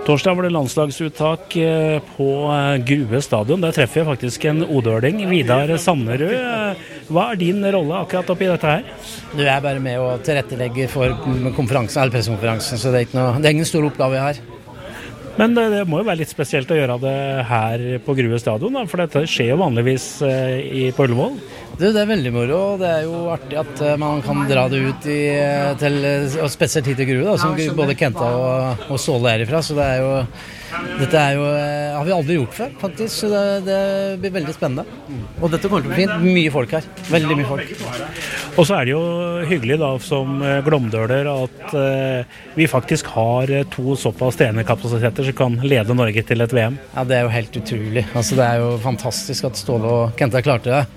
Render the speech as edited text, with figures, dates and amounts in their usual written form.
Torsdag var det landslagsuttak på Grue stadion. Der treffer jeg faktisk en odøling, Vidar Sannerød. Hva din rolle akkurat oppi dette her? Du er bare med å tilrettelegge for konferansen, eller pressekonferansen, så det er ingen stor oppgave jeg har. Men det må jo være litt spesielt å gjøre det her på Grue stadion, da, for dette skjer jo vanligvis på Ullevål. Det er veldig moro, og det er jo artig at man kan dra det ut og spesielt hit til Grue, da, som både Kenta og Ståle er ifra, så dette har vi aldri gjort før, faktisk, så det blir veldig spennende. Og dette kommer til å bli fint, mye folk her, veldig mye folk. Og så er det jo hyggelig da, som glomdøler, at vi faktisk har 2 såpass trenerkapasiteter som kan lede Norge til et VM. Ja, det er jo helt utrolig. Altså, det er jo fantastisk at Ståle og Kenta klarte det.